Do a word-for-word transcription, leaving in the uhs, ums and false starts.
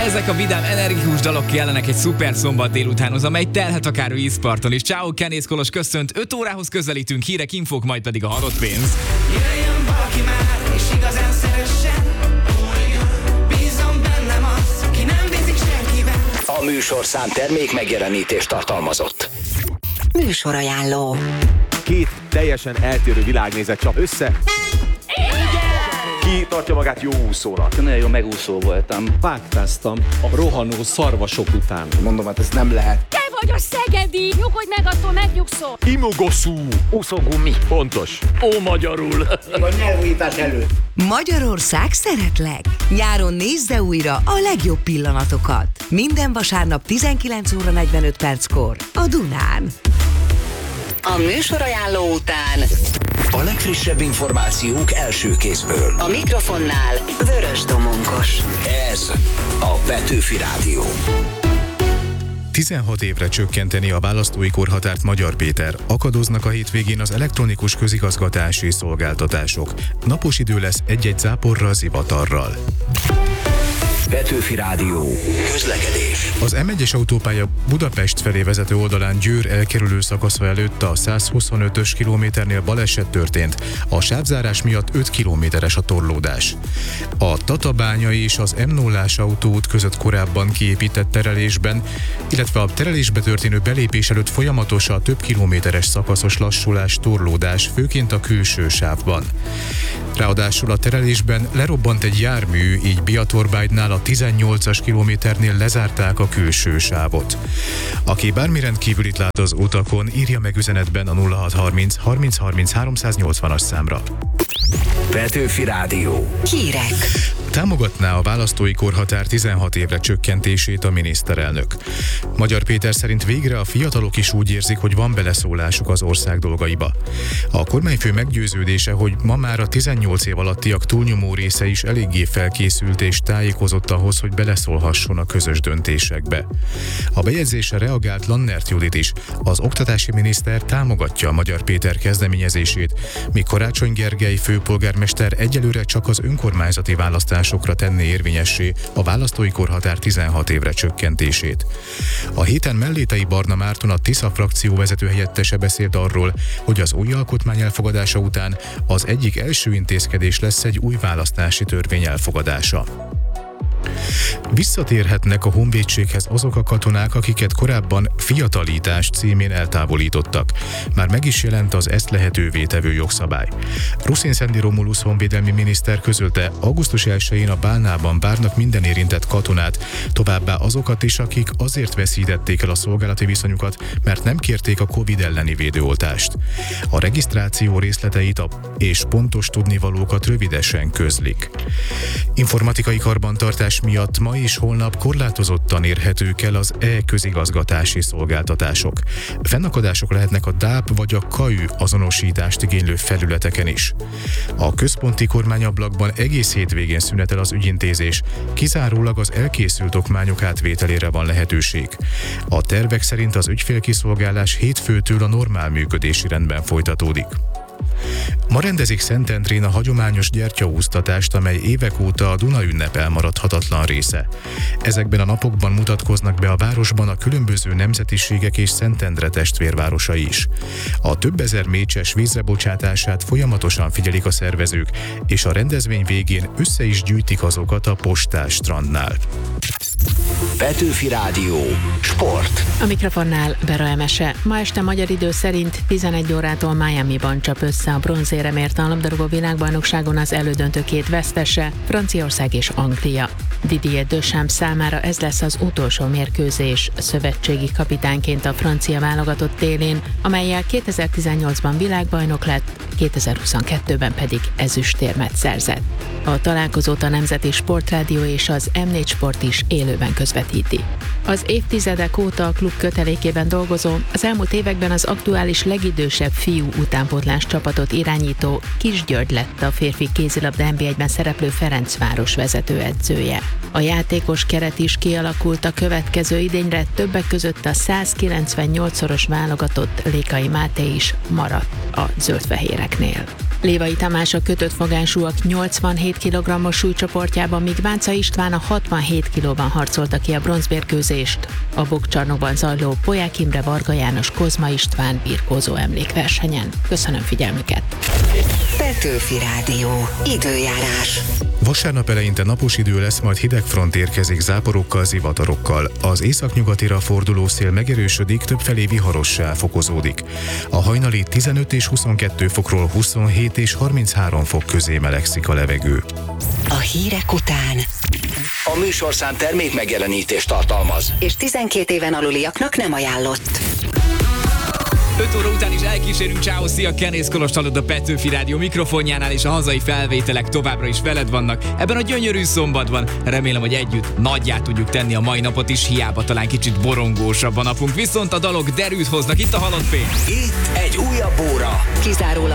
Ezek a vidám, energikus dalok kellenek egy szuper szombat délutánhoz, amely telhet akár vízparton is. Ciao, Kenész Kolos köszönt, öt órához közelítünk, hírek, infók, majd pedig a halott pénz. Jöjjön valaki már, és igazán szeressen. Bízom bennem az, aki nem bízik senkiben. A műsorszám termék megjelenítést tartalmazott. Műsorajánló. Két teljesen eltérő világnézet csap össze. Ki tartja magát jó úszónak? Nagyon jó megúszó voltam. Vágtáztam a rohanó szarvasok után. Mondom, hát ez nem lehet. Te vagy a szegedi! Nyugodj meg, attól megnyugszol! Imogoszú. Úszógumi. Pontos. Ó, magyarul. A nyelvújítás előtt. Magyarország szeretlek! Nyáron nézze újra a legjobb pillanatokat. Minden vasárnap tizenkilenc óra negyvenöt perckor a Dunán. A műsorajánló után A legfrissebb információk első kézből. a mikrofonnál Vörös Domonkos. Ez a Petőfi Rádió. tizenhat évre csökkenteni a választói korhatárt Magyar Péter. Akadoznak a hétvégén az elektronikus közigazgatási szolgáltatások. Napos idő lesz egy-egy záporral, zivatarral. Petőfi Rádió. Közlekedés. Az em egyes autópálya Budapest felé vezető oldalán Győr elkerülő szakasza előtt a százhuszonötös kilométernél baleset történt. A sávzárás miatt öt kilométeres a torlódás. A Tatabányai és az em nullás autóút között korábban kiépített terelésben, illetve a terelésbe történő belépés előtt folyamatos a több kilométeres szakaszos lassulás, torlódás, főként a külső sávban. Ráadásul a terelésben lerobbant egy jármű, így Biatorbágynál a tizennyolcas kilométernél lezárták a külső sávot. Aki bármi rendkívülit lát az utakon, írja meg üzenetben a nulla hat harminc harminc harminc háromszáznyolcvanas számra. Petőfi Rádió. Hírek. Támogatná a választói korhatár tizenhat évre csökkentését a miniszterelnök. Magyar Péter szerint végre a fiatalok is úgy érzik, hogy van beleszólásuk az ország dolgaiba. A kormányfő meggyőződése, hogy ma már a tizennyolc év alattiak túlnyomó része is eléggé felkészült és tájékozott ahhoz, hogy beleszólhasson a közös döntésekbe. A bejegyzésre reagált Lannert Judit is. Az oktatási miniszter támogatja a Magyar Péter kezdeményezését, míg Karácsony Gergely főpolgármester egyelőre csak az önkormányzati választásokra tenné érvényessé a választói korhatár tizenhat évre csökkentését. A héten Mellétei Barna Márton, a Tisza frakció vezető helyettese beszélt arról, hogy az új alkotmány elfogadása után az egyik első intézkedés lesz egy új választási törvény elfogadása. Visszatérhetnek a honvédséghez azok a katonák, akiket korábban fiatalítás címén eltávolítottak. Már meg is jelent az ezt lehetővé tevő jogszabály. Ruszin Szendi Romulusz honvédelmi miniszter közölte, augusztus elsején a Bálnában várnak minden érintett katonát, továbbá azokat is, akik azért veszítették el a szolgálati viszonyukat, mert nem kérték a Covid elleni védőoltást. A regisztráció részleteit a és pontos tudnivalókat rövidesen közlik. Informatikai karbantartás miatt ma és holnap korlátozottan érhetők el az e-közigazgatási szolgáltatások. Fennakadások lehetnek a dáp vagy a ká ü azonosítást igénylő felületeken is. A központi kormányablakban egész hétvégén szünetel az ügyintézés, kizárólag az elkészült okmányok átvételére van lehetőség. A tervek szerint az ügyfélkiszolgálás hétfőtől a normál működési rendben folytatódik. Ma rendezik Szentendrén a hagyományos gyertyaúsztatást, amely évek óta a Duna ünnep elmaradhatatlan része. Ezekben a napokban mutatkoznak be a városban a különböző nemzetiségek és Szentendre testvérvárosai is. A több ezer mécses vízre bocsátását folyamatosan figyelik a szervezők, és a rendezvény végén össze is gyűjtik azokat a Postás strandnál. Petőfi Rádió. Sport. A mikrofonnál Vera Emese. Ma este magyar idő szerint tizenegy órától Miamiban csap össze a bronzéremért a labdarúgó világbajnokságon az elődöntő két vesztese, Franciaország és Anglia. Didier Deschamps számára ez lesz az utolsó mérkőzés szövetségi kapitányként a francia válogatott élén, amellyel kétezer-tizennyolcban világbajnok lett, kétezer-huszonkettőben pedig ezüstérmet szerzett. A találkozót a Nemzeti Sportrádió és az em négy Sport is élőben közvetíti. Az évtizedek óta a klub kötelékében dolgozó, az elmúlt években az aktuális legidősebb fiú utánpótlás csapatot irányító Kis György lett a férfi kézilabda en bé egyben szereplő Ferencváros vezetőedzője. A játékos keret is kialakult a következő idényre, többek között a százkilencvennyolcszoros válogatott Lékai Máté is maradt a zöldfehéreknél. Lévai Tamás a kötött fogásúak nyolcvanhét kilogrammos súlycsoportjában, míg Bánca István a hatvanhét kilóban harcolta ki a bronzmérkőzést. A boxcsarnokban zajló Polyák Imre, Varga János, Kozma István birkózó emlékversenyen. Köszönöm figyelmüket! Petőfi Rádió. Időjárás. Vasárnap eleinte napos idő lesz, majd hideg front érkezik záporokkal, zivatarokkal. Az északnyugatira forduló szél megerősödik, többfelé viharossá fokozódik. A hajnali tizenöt és huszonkettő fokról huszonhét és harminchárom fok közé melegszik a levegő. A hírek után A műsorszám termék megjelenítést tartalmaz, és tizenkét éven aluliaknak nem ajánlott. öt óra után is elkísérünk. Csáó, szia! Kenész Kolos hallod a Petőfi Rádió mikrofonjánál, és a hazai felvételek továbbra is veled vannak. Ebben a gyönyörű szombatban remélem, hogy együtt nagyját tudjuk tenni a mai napot is, hiába talán kicsit borongósabb a napunk. Viszont a dalok derűt hoznak, itt a halott pénz. itt egy újabb óra. Kizárólag